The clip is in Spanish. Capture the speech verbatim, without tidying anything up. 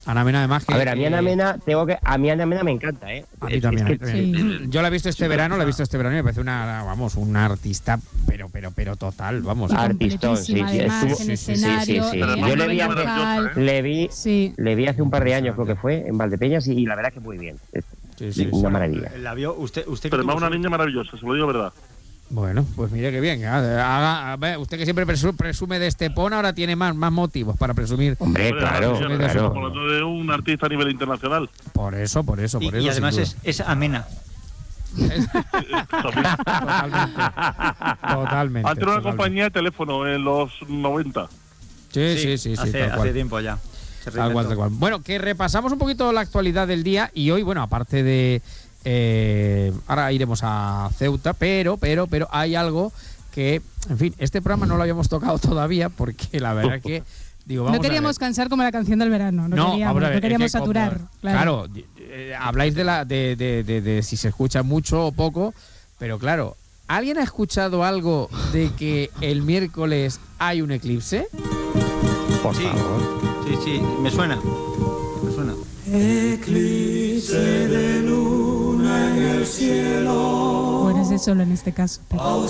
Ana Mena, además que... A ver, a mí Ana eh, Mena, tengo que, a mí Ana Mena me encanta, ¿eh? A mí Es- también. es a mí que- también. Sí. Yo la he visto este verano, la he visto este verano y me parece una, vamos, una artista, pero, pero, pero total, vamos. Y Artistón, sí, completísima, sí, además, estuvo- en sí, sí, sí, escenario, sí, sí. eh, Pero a yo le nivel vi a- vocal. Le vi, Sí. le vi hace un par de años, creo que fue, en Valdepeñas, y, y la verdad es que muy bien. Es Sí, sí, una sí. maravilla. La vio usted, usted que Pero es tuvo una su- niña maravillosa, se lo digo verdad. Bueno, pues mire qué bien. Haga, a ver, usted que siempre presu- presume de Estepona, ahora tiene más, más motivos para presumir. Hombre, Hombre, claro, la niña, claro. Estamos hablando de un artista a nivel internacional. Por eso, por eso, Y, por eso. y además sin es, es amena. También. Totalmente. Totalmente. Antes era una totalmente. compañía de teléfono en los noventa. Sí, sí, sí, sí, hace, tal hace cual. tiempo ya. Se Tal cual, reinventó. tal cual. Bueno, que repasamos un poquito la actualidad del día y hoy, bueno, aparte de... eh, ahora iremos a Ceuta, pero, pero, pero hay algo que, en fin, este programa no lo habíamos tocado todavía porque la verdad es que, digo, vamos No queríamos a ver. cansar como la canción del verano. No, No, queríamos, vamos a ver, no es queríamos que como- saturar. Claro, eh, habláis de, la, de, de, de, de si se escucha mucho o poco, pero claro, ¿alguien ha escuchado algo de que el miércoles hay un eclipse? Por Sí. favor. Sí, sí, me suena. Me suena. Bueno, es de solo en este caso. pero-